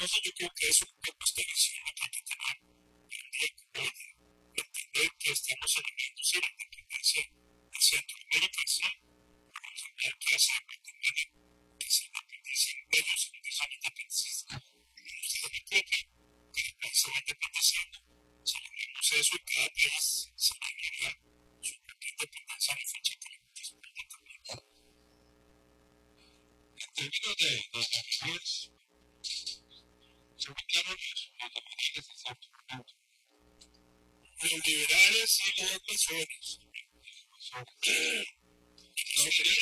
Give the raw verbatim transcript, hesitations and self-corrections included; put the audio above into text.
Entonces yo creo que eso es una posterización que hay que tener en día como hoy, entender que estamos celebrando sí la independencia de Centroamérica, sí, pero entender que hace Guatemala que se independicen ellos, ellos son independentistas, y no se democracia, que el país se va independizando, celebramos eso y cada país celebraría su propia independencia en la fecha que le corresponde también. En términos de los liberales, son muy claros los, los liberales en cierto momento. Los liberales y los masones. Los liberales